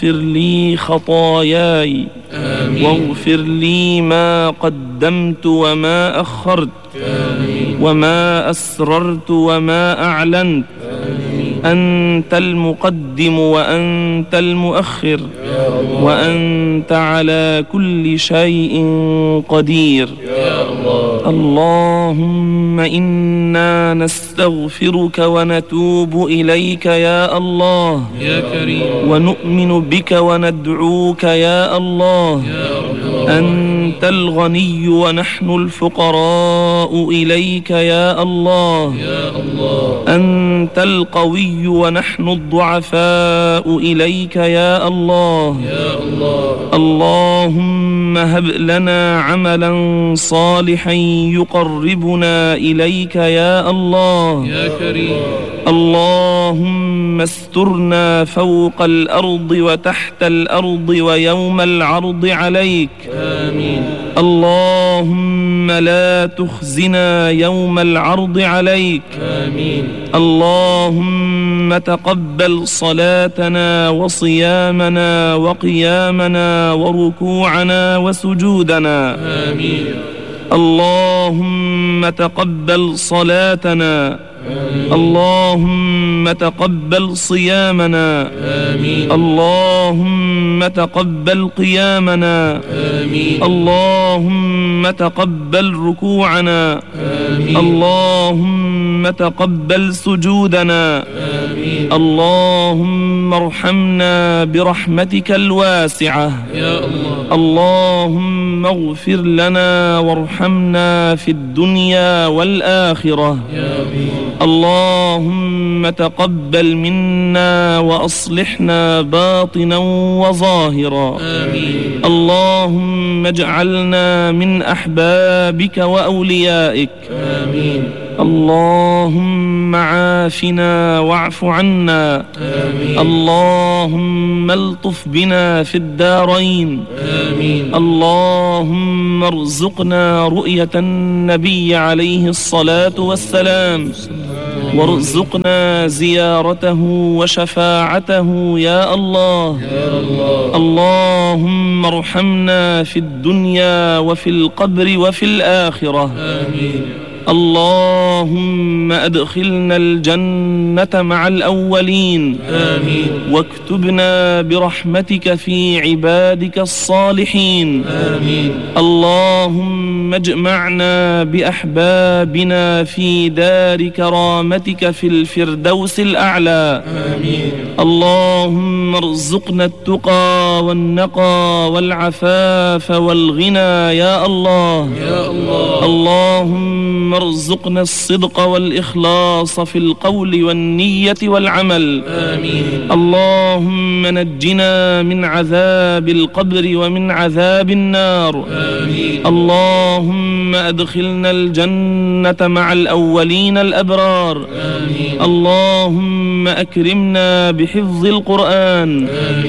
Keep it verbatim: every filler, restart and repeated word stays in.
اغفر لي خطاياي آمين. واغفر لي ما قدمت وما أخرت آمين. وما أسررت وما أعلنت. آمين. أنت المقدم وأنت المؤخر وأنت على كل شيء قدير. يا الله. اللهم إنا نستغفرك ونتوب إليك يا الله يا كريم. ونؤمن بك وندعوك يا الله. يا الله. أنت الغني ونحن الفقراء إليك يا الله. يا الله. أنت القوي ونحن الضعفاء إليك يا الله. يا الله. اللهم هب لنا عملا صالحا يقربنا إليك يا الله. يا كريم. اللهم استرنا فوق الأرض وتحت الأرض ويوم العرض عليك. آمين. اللهم لا تخزنا يوم العرض عليك. آمين. اللهم تقبل صلاتنا وصيامنا وقيامنا وركوعنا وسجودنا. آمين. اللهم تقبل صلاتنا. آمين. اللهم تقبل صيامنا. آمين. اللهم تقبل قيامنا. آمين. اللهم تقبل ركوعنا. آمين. اللهم تقبل سجودنا. آمين. اللهم ارحمنا برحمتك الواسعة. يا الله. اللهم اغفر لنا وارحمنا في الدنيا والآخرة. يا الله. اللهم تقبل منا وأصلحنا باطنا وظاهرا. آمين. اللهم اجعلنا من أحبابك وأوليائك. آمين. اللهم عافنا واعف عنا. آمين. اللهم الطف بنا في الدارين. آمين. اللهم ارزقنا رؤية النبي عليه الصلاة والسلام وارزقنا زيارته وشفاعته يا الله. يا الله. اللهم ارحمنا في الدنيا وفي القبر وفي الآخرة. آمين. اللهم أدخلنا الجنة مع الأولين. آمين. واكتبنا برحمتك في عبادك الصالحين. آمين. اللهم اجمعنا بأحبابنا في دار كرامتك في الفردوس الأعلى. آمين. اللهم ارزقنا التقى والنقى والعفاف والغنى يا الله. يا الله. اللهم ارزقنا الصدق والإخلاص في القول والنية والعمل. آمين. اللهم نجنا من عذاب القبر ومن عذاب النار. آمين. اللهم أدخلنا الجنة مع الأولين الأبرار. آمين. اللهم أكرمنا بحفظ القرآن. آمين.